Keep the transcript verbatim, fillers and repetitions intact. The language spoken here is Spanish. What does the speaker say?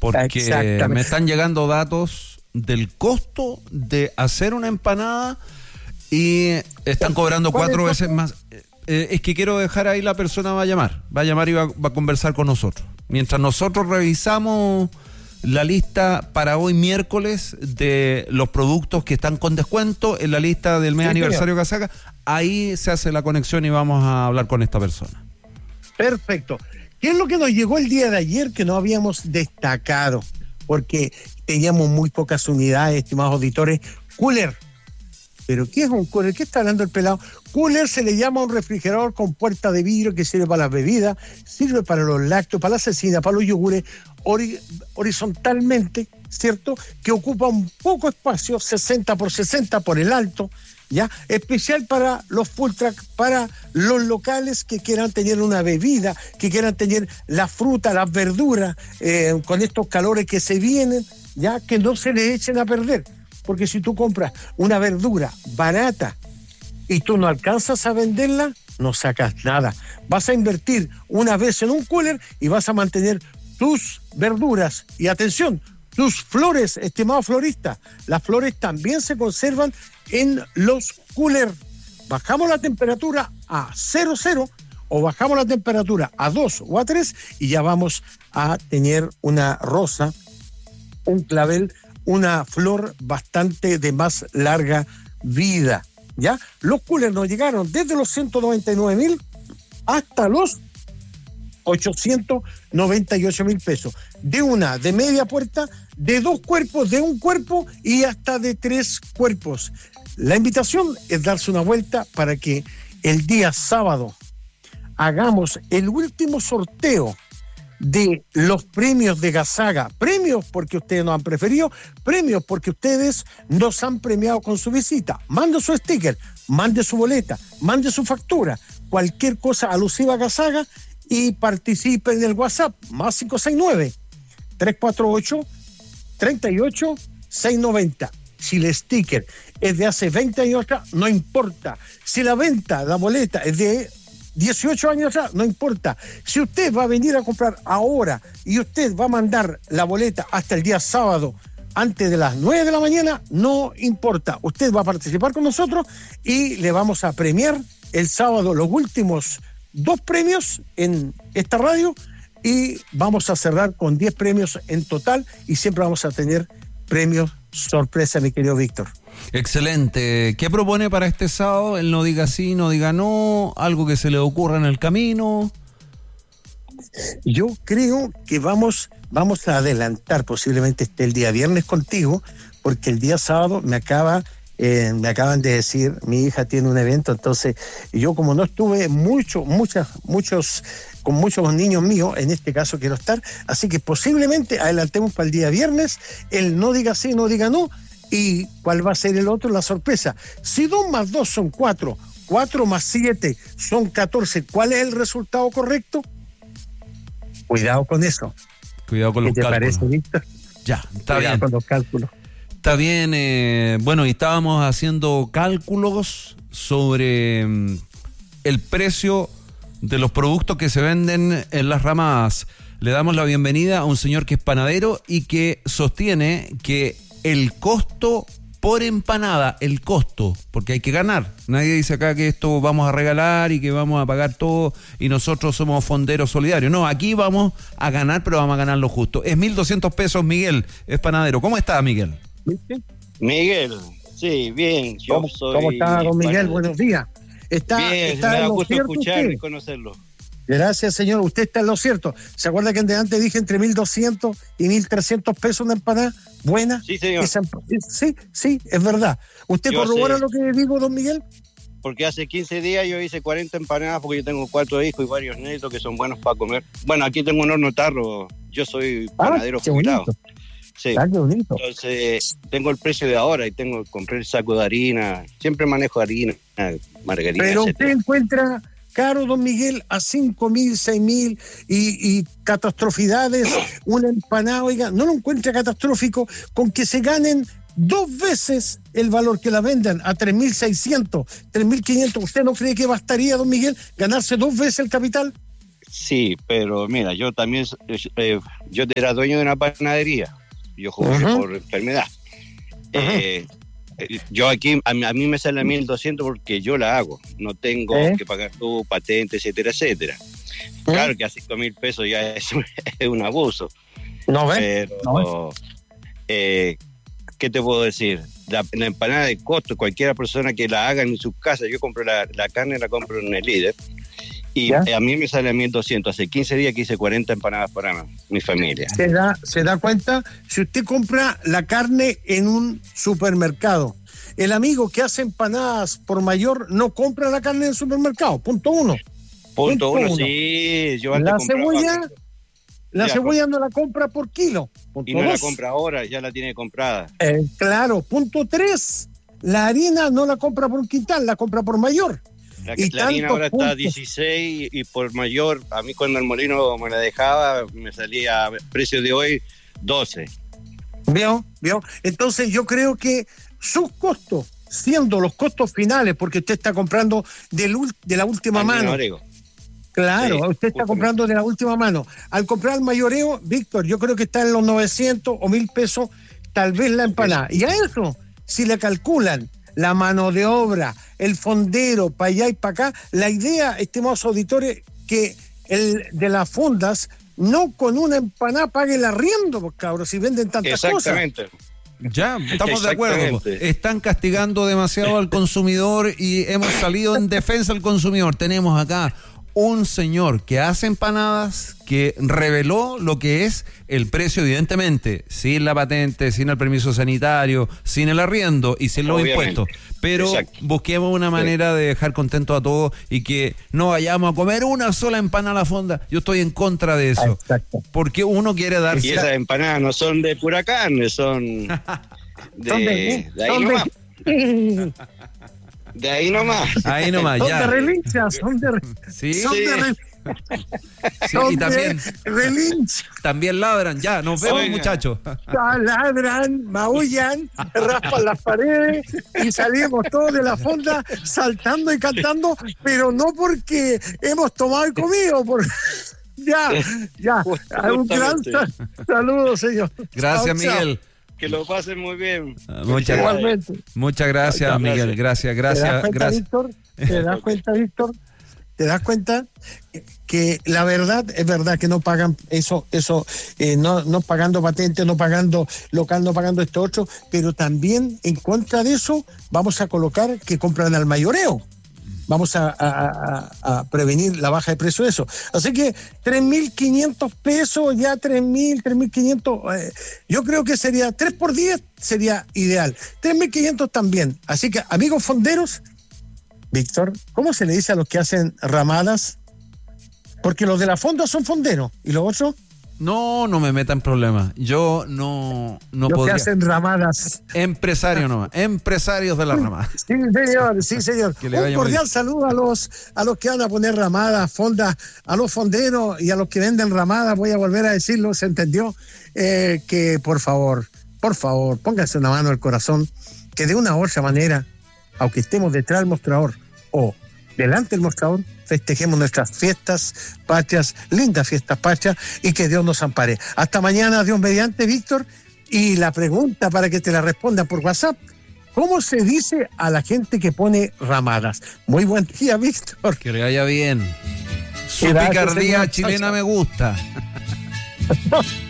porque me están llegando datos del costo de hacer una empanada y están cobrando cuatro veces más. Eh, es que quiero dejar ahí, la persona va a llamar, va a llamar y va, va a conversar con nosotros. Mientras nosotros revisamos la lista para hoy miércoles de los productos que están con descuento en la lista del mes sí, aniversario de Casaca, ahí se hace la conexión y vamos a hablar con esta persona. Perfecto. ¿Qué es lo que nos llegó el día de ayer que no habíamos destacado? Porque teníamos muy pocas unidades, estimados auditores. Cooler. ¿Pero qué es un cooler? ¿Qué está hablando el pelado? Cooler se le llama a un refrigerador con puerta de vidrio que sirve para las bebidas, sirve para los lácteos, para la cecina, para los yogures, ori- horizontalmente, ¿cierto? Que ocupa un poco espacio, sesenta por sesenta por el alto, ¿ya? Especial para los full track, para los locales que quieran tener una bebida, que quieran tener la fruta, las verduras, eh, con estos calores que se vienen, ¿ya? Que no se le echen a perder. Porque si tú compras una verdura barata y tú no alcanzas a venderla, no sacas nada. Vas a invertir una vez en un cooler y vas a mantener tus verduras. Y atención, tus flores, estimado florista. Las flores también se conservan en los coolers. Bajamos la temperatura a cero cero o bajamos la temperatura a dos o a tres y ya vamos a tener una rosa, un clavel, una flor bastante de más larga vida, ¿ya? Los coolers nos llegaron desde los ciento noventa y nueve mil hasta los ochocientos noventa y ocho mil pesos. De una, de media puerta, de dos cuerpos, de un cuerpo y hasta de tres cuerpos. La invitación es darse una vuelta para que el día sábado hagamos el último sorteo de los premios de Gasaga. Premios porque ustedes nos han preferido, premios porque ustedes nos han premiado con su visita. Mande su sticker, mande su boleta, mande su factura, cualquier cosa alusiva a Gasaga y participe en el WhatsApp más cinco seis nueve, tres cuatro ocho, tres ocho seis nueve cero. Si el sticker es de hace veinte años atrás, no importa. Si la venta, la boleta es de dieciocho años atrás, no importa. Si usted va a venir a comprar ahora y usted va a mandar la boleta hasta el día sábado antes de las nueve de la mañana, no importa. Usted va a participar con nosotros y le vamos a premiar el sábado los últimos dos premios en esta radio y vamos a cerrar con diez premios en total y siempre vamos a tener premios sorpresa, mi querido Víctor. Excelente. ¿Qué propone para este sábado? Él no diga sí, no diga no, algo que se le ocurra en el camino. Yo creo que vamos, vamos a adelantar, posiblemente esté el día viernes contigo, porque el día sábado me acaba, eh, me acaban de decir, mi hija tiene un evento, entonces yo como no estuve mucho, muchas, muchos, con muchos niños míos, en este caso quiero estar, así que posiblemente adelantemos para el día viernes, el no diga sí, no diga no. ¿Y cuál va a ser el otro? La sorpresa. Si dos más dos son cuatro, cuatro más siete son catorce, ¿cuál es el resultado correcto? Cuidado con eso. Cuidado con los ¿Qué te cálculos. parece, Víctor? Ya, está Cuidado bien. con los cálculos. Está bien. Eh, bueno, y estábamos haciendo cálculos sobre mm, el precio de los productos que se venden en las ramadas. Le damos la bienvenida a un señor que es panadero y que sostiene que el costo por empanada, el costo, porque hay que ganar. Nadie dice acá que esto vamos a regalar y que vamos a pagar todo y nosotros somos fonderos solidarios. No, aquí vamos a ganar, pero vamos a ganar lo justo. Es mil doscientos pesos, Miguel, es panadero. ¿Cómo está, Miguel? Miguel, sí, bien. Yo ¿Cómo, soy ¿Cómo está, don Miguel? panadero. Buenos días. Está, Bien, está me da en lo gusto cierto escuchar usted. y conocerlo. Gracias, señor. Usted está en lo cierto. ¿Se acuerda que antes dije entre mil doscientos y mil trescientos pesos una empanada buena? Sí, señor. Esa, sí, sí, es verdad. ¿Usted Yo corrobora sé. lo que digo, don Miguel? Porque hace quince días yo hice cuarenta empanadas porque yo tengo cuatro hijos y varios nietos que son buenos para comer. Bueno, aquí tengo un horno tarro. Yo soy panadero ah, qué jubilado. bonito. Sí. Ah, qué bonito. Entonces, tengo el precio de ahora y tengo compré el saco de harina. Siempre manejo harina, margarina, Pero etcétera. usted encuentra caro, don Miguel, a cinco mil, seis mil y, y catastrófidades, una empanada, oiga, no lo encuentra catastrófico con que se ganen dos veces el valor que la vendan a tres mil seiscientos, tres mil quinientos. ¿Usted no cree que bastaría, don Miguel, ganarse dos veces el capital? Sí, pero mira, yo también, eh, yo era dueño de una panadería, yo jugué Ajá. por enfermedad. Eh, eh, yo aquí, a mí, a mí me sale mil doscientos porque yo la hago, no tengo ¿Eh? que pagar tu patente, etcétera, etcétera. Claro que a cinco mil pesos ya es, es un abuso, ¿No ves? pero, No. eh, ¿qué te puedo decir? La, la empanada de costo, cualquiera persona que la haga en su casa, yo compro la, la carne, la compro en el líder, y ¿Ya? a mí me sale a mil doscientos. Hace quince días que hice cuarenta empanadas para mi familia. Se da, se da cuenta, si usted compra la carne en un supermercado, el amigo que hace empanadas por mayor no compra la carne en el supermercado, punto uno. Punto uno, uno. sí. Yo antes La compraba- cebolla, la Ya, cebolla no la compra por kilo. Punto y no la dos. compra ahora, ya la tiene comprada. Eh, claro, punto tres. La harina no la compra por quintal, la compra por mayor. La, Y la harina tantos ahora está a puntos. dieciséis y por mayor, a mí cuando el molino me la dejaba, me salía a precio de hoy doce. ¿Vio? ¿Vio? Entonces yo creo que sus costos, siendo los costos finales, porque usted está comprando del ul- de la última Al mano. menorego. Claro, Sí, usted está justamente. comprando de la última mano. Al comprar el mayoreo, Víctor, yo creo que está en los novecientos o mil pesos, tal vez la empanada. Y a eso, si le calculan la mano de obra, el fondero, para allá y para acá, la idea, estimados auditores, que el de las fondas no con una empanada pague el arriendo, pues, cabros, si venden tantas cosas. Exactamente. Ya, estamos de acuerdo. po. Exactamente. Están castigando demasiado al consumidor y hemos salido en defensa del consumidor. Tenemos acá un señor que hace empanadas, que reveló lo que es el precio, evidentemente, sin la patente, sin el permiso sanitario, sin el arriendo y sin los Obviamente. impuestos. Pero Exacto. busquemos una manera de dejar contento a todos y que no vayamos a comer una sola empanada a la fonda. Yo estoy en contra de eso. Exacto. Porque uno quiere darse... Y esas empanadas no son de pura carne, son de, Son de- de ahí son de- nomás. De ahí nomás. Ahí nomás, Son ya. de relincha, son de, Sí, son Sí. de, re- sí, son y también, de relincha. también ladran. Ya, nos vemos, Oiga. muchachos. Ladran, maullan, raspan las paredes y salimos todos de la fonda saltando y cantando, pero no porque hemos tomado y comido, por... ya, ya. Un gran Justamente. sa- saludo, señor. Gracias, Chao, chao. Miguel. Que lo pasen muy bien. Ah, Muchas, Igualmente. muchas gracias, Chao, Miguel. Gracias, ¿Te das gracias, cuenta, gracias. Víctor? ¿Te das cuenta, Víctor? ¿Te das cuenta que la verdad es verdad que no pagan eso, eso, eh, no, no pagando patente, no pagando local, no pagando esto otro, pero también en contra de eso vamos a colocar que compran al mayoreo. Vamos a, a- a- a prevenir la baja de precio de eso. Así que tres mil quinientos pesos, ya tres mil, tres mil quinientos, eh, yo creo que sería tres por diez, sería ideal. tres mil quinientos también. Así que, amigos fonderos, Víctor, ¿cómo se le dice a los que hacen ramadas? Porque los de la fonda son fonderos y los otros, No, no me meta en problemas. Yo no, no los podría. que hacen ramadas. Empresario nomás. Empresarios de la rama. Sí, señor, sí, señor. Que le Un vaya muy cordial saludo a los, a los que van a poner ramadas, fondas, a los fonderos y a los que venden ramadas. Voy a volver a decirlo, ¿se entendió? Eh, que por favor, por favor, póngase una mano al corazón, que de una u otra manera, aunque estemos detrás del mostrador o delante del mostrador, festejemos nuestras fiestas patrias, lindas fiestas patrias, y que Dios nos ampare. Hasta mañana, Dios mediante, Víctor. Y la pregunta para que te la responda por WhatsApp: ¿cómo se dice a la gente que pone ramadas? Muy buen día, Víctor. Que le vaya bien. Su Gracias, picardía señor. chilena Chao, chao. me gusta.